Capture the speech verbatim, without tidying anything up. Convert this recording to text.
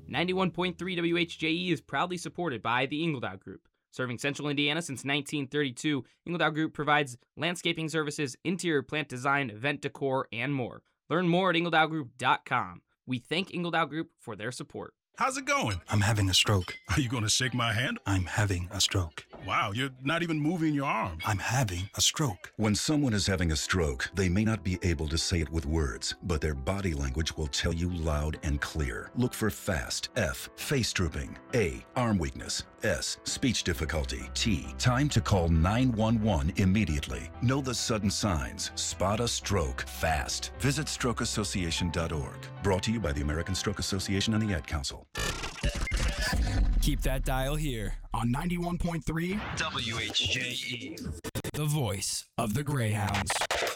ninety-one point three W H J E is proudly supported by the Ingledow Group. Serving Central Indiana since nineteen thirty-two, Ingledow Group provides landscaping services, interior plant design, event decor, and more. Learn more at ingledow group dot com. We thank Ingledow Group for their support. How's it going? I'm having a stroke. Are you going to shake my hand? I'm having a stroke. Wow, you're not even moving your arm. I'm having a stroke. When someone is having a stroke, they may not be able to say it with words, but their body language will tell you loud and clear. Look for FAST. F, face drooping. A, arm weakness. S, speech difficulty. T, time to call nine one one immediately. Know the sudden signs. Spot a stroke fast. Visit stroke association dot org. Brought to you by the American Stroke Association and the Ad Council. Keep that dial here on ninety-one point three W H J E, the voice of the Greyhounds.